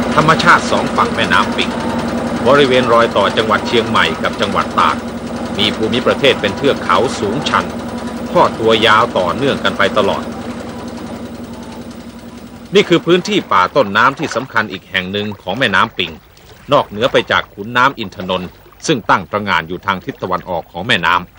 ธรรมชาติสองฝั่งแม่น้ำปิงบริเวณรอยต่อจังหวัดเชียงใหม่กับจังหวัดตากมีภูมิประเทศเป็นเทือกเขาสูงชันทอดตัวยาวต่อเนื่องกันไปตลอดนี่คือพื้นที่ป่าต้นน้ำที่สำคัญอีกแห่งหนึ่งของแม่น้ำปิงนอกเหนือไปจากขุนน้ำอินทนนท์ซึ่งตั้งตระหง่านอยู่ทางทิศตะวันออกของแม่น้ำ